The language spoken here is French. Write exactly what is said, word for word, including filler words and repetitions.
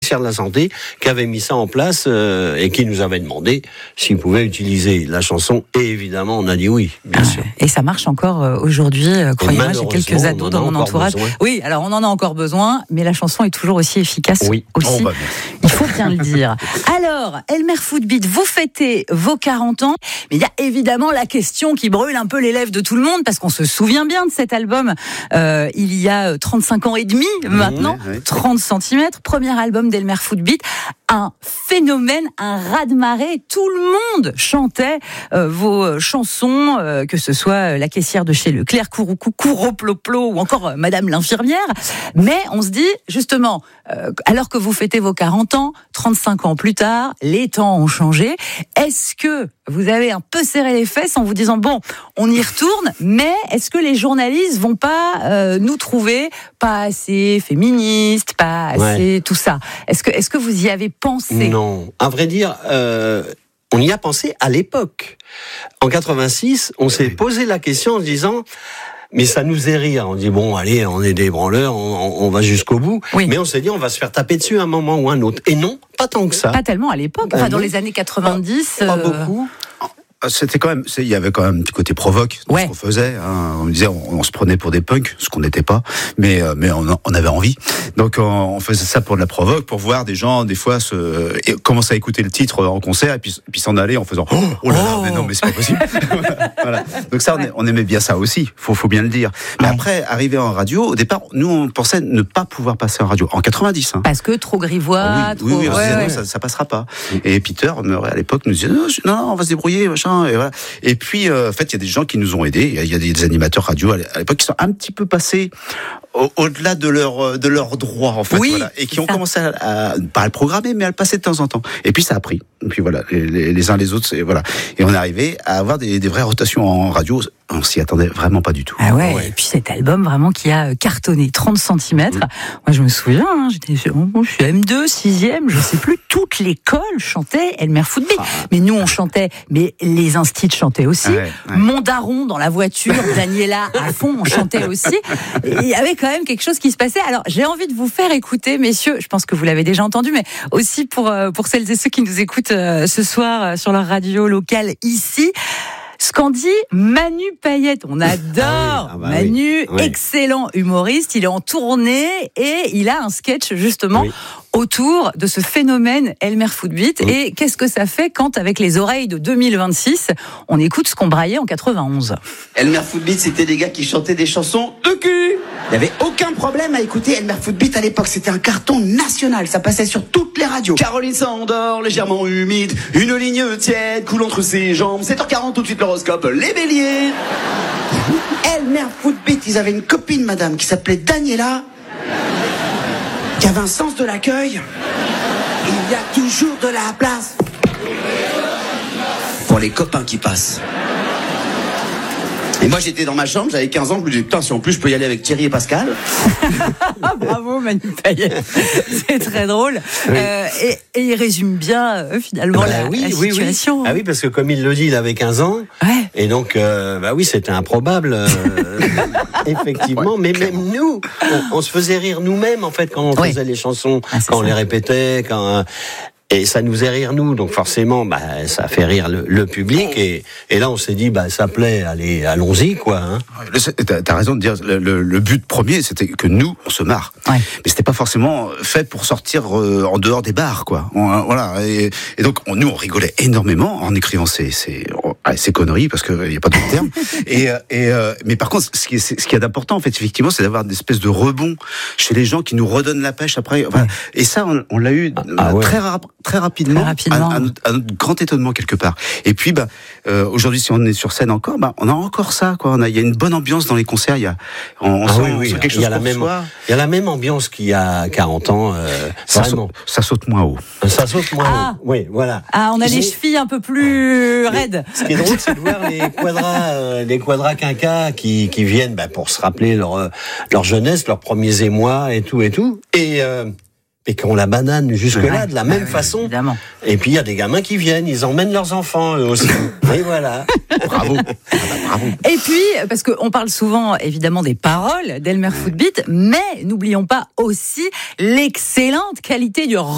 ministère de la Santé qui avait mis ça en place euh, et qui nous avait demandé s'il pouvait utiliser la chanson. Et évidemment, on a dit oui, bien sûr. Et ça marche encore euh, aujourd'hui, euh, croyez-moi, j'ai quelques ados dans mon entourage. Besoin. Oui, alors on en a encore besoin, mais la chanson est toujours aussi efficace. Oui. Aussi. Oh, bah, il faut bien le dire. Alors, Elmer Footbeat, vous fêtez vos quarante ans, mais il y a évidemment la question qui brûle un peu les lèvres de tout le monde, parce qu'on se souvient bien de cet album, euh, il y a trente-cinq ans et demi maintenant, mmh, oui. trente centimètres, premier album d'Elmer Footbeat, un phénomène, un raz-de-marée, tout le monde chantait euh, vos chansons, euh, que ce soit la caissière de chez Leclerc, Couroucou, Couroploplo, ou encore euh, Madame l'infirmière, mais on se dit, justement, euh, alors que vous fêtez vos quarante ans, trente-cinq ans plus tard, les temps ont changé, est-ce que vous avez un peu serré les fesses en vous disant, bon, on y retourne, mais est-ce que les journalistes vont pas euh, nous trouver pas assez féministes, pas assez ouais. tout ça? Est-ce que, est-ce que vous y avez pensé? Non, à vrai dire, euh, on y a pensé à l'époque. En quatre-vingt-six, on s'est posé la question en se disant, mais ça nous faisait rire. On dit, bon, allez, on est des branleurs, on, on va jusqu'au bout. Oui. Mais on s'est dit, on va se faire taper dessus à un moment ou un autre. Et non, pas tant que ça. Pas tellement à l'époque. Enfin, euh, dans non. les années quatre-vingt-dix. Pas, pas euh... beaucoup. C'était quand même, il y avait quand même un petit côté provoque dans ouais. ce qu'on faisait. Hein. On me disait, on, on se prenait pour des punks, ce qu'on n'était pas, mais mais on, on avait envie. Donc on, on faisait ça pour de la provoque, pour voir des gens des fois se et commencer à écouter le titre en concert et puis et puis s'en aller en faisant oh, oh là là, oh. mais non mais c'est pas possible. Voilà. Donc ça, on, on aimait bien ça aussi. Faut faut bien le dire. Mais ouais. après, arrivé en radio, au départ, nous on pensait ne pas pouvoir passer en radio en quatre-vingt-dix. Hein. Parce que trop grivois. Ah, oui, trop... oui, oui, ouais, disait, ouais. non, ça, ça passera pas. Et Peter Murray à l'époque nous disait non, non, on va se débrouiller, machin. Et voilà. Et puis, euh, en fait, il y a des gens qui nous ont aidés. Il y a des, des animateurs radio à l'époque qui sont un petit peu passés au, au-delà de leur de leurs droits, en fait, oui, voilà, et qui ont ça. commencé à, à pas à le programmer, mais à le passer de temps en temps. Et puis ça a pris. Et puis voilà, les, les, les uns les autres, c'est, voilà. Et on est arrivé à avoir des, des vraies rotations en radio. On s'y attendait vraiment pas du tout. Ah ouais. ouais. Et puis cet album vraiment qui a cartonné, trente centimètres. Mmh. Moi, je me souviens, hein, j'étais, je suis M deux, sixième, je sais plus. Toute l'école chantait Elmer Footbeat. Ah. Mais nous, on chantait. Mais les instits chantaient aussi. Ah ouais, ouais. Mon daron dans la voiture, Daniela à fond, on chantait aussi. Et il y avait quand même quelque chose qui se passait. Alors, j'ai envie de vous faire écouter, messieurs. Je pense que vous l'avez déjà entendu, mais aussi pour pour celles et ceux qui nous écoutent ce soir sur leur radio locale ici. Ce qu'en dit Manu Payette, on adore ah oui, ah bah Manu, oui. excellent humoriste, il est en tournée et il a un sketch justement oui. autour de ce phénomène Elmer Footbeat. Oui. Et qu'est-ce que ça fait quand, avec les oreilles de deux mille vingt-six, on écoute ce qu'on braillait en quatre-vingt-onze? Elmer Footbeat, c'était des gars qui chantaient des chansons de cul. Il n'y avait aucun problème à écouter Elmer Footbeat à l'époque, c'était un carton national, ça passait sur toutes les radios. Caroline s'endort, légèrement humide, une ligne tiède coule entre ses jambes, sept heures quarante tout de suite l'horoscope, les béliers. Elmer Footbeat, ils avaient une copine, madame, qui s'appelait Daniela, qui avait un sens de l'accueil. Il y a toujours de la place pour les copains qui passent. Et moi, j'étais dans ma chambre, j'avais quinze ans, je me disais, putain, si en plus je peux y aller avec Thierry et Pascal. Bravo, Manu Payette. C'est très drôle. Oui. Euh, et, et il résume bien, euh, finalement, bah, la, oui, la oui, situation. Oui. Ah oui, parce que comme il le dit, il avait quinze ans. Ouais. Et donc, euh, bah oui, c'était improbable. Euh, effectivement. Ouais, mais même nous, on, on se faisait rire nous-mêmes, en fait, quand on faisait oui. les chansons, ah, quand on ça. les répétait, quand... Et ça nous faisait rire nous, donc forcément, bah, ça fait rire le, le public. Et, et là, on s'est dit, bah, ça plaît, allez, allons-y, quoi. Hein. T'as, t'as raison de dire, le, le, le but premier, c'était que nous, on se marre. Ouais. Mais c'était pas forcément fait pour sortir euh, en dehors des bars, quoi. On, voilà. Et, et donc, on, nous, on rigolait énormément en écrivant ces, ces, ces conneries, parce qu'il n'y a pas d'autre terme. et, et, euh, mais par contre, ce qui est, ce qui est d'important, en fait, effectivement, c'est d'avoir des espèces de rebonds chez les gens qui nous redonnent la pêche après. Enfin, ouais. Et ça, on, on l'a eu ah, ouais. très rare. Très rapidement, Très rapidement. À, à, notre, à notre grand étonnement quelque part. Et puis, bah, euh, aujourd'hui, si on est sur scène encore, bah, on a encore ça, quoi. On a, il y a une bonne ambiance dans les concerts. Il y a, on, on ah sent, oui, oui. on sent quelque il chose y a la même, soi. il y a la même ambiance qu'il y a quarante ans. Euh, ça, saute, ça saute moins haut. Ça saute moins ah. haut. Oui, voilà. Ah, on a les chevilles un peu plus Mais, raides. Ce qui est drôle, c'est de voir les quadras, euh, les quadras quinquas qui, qui viennent, bah, pour se rappeler leur, leur jeunesse, leurs premiers émois et tout et tout. Et, euh, et qu'on la banane jusque-là, ouais, de la même ouais, façon. Évidemment. Et puis, il y a des gamins qui viennent, ils emmènent leurs enfants, eux aussi. Et voilà. Bravo. Ah bah, bravo. Et puis, parce qu'on parle souvent, évidemment, des paroles d'Elmer Footbeat, mais n'oublions pas aussi l'excellente qualité du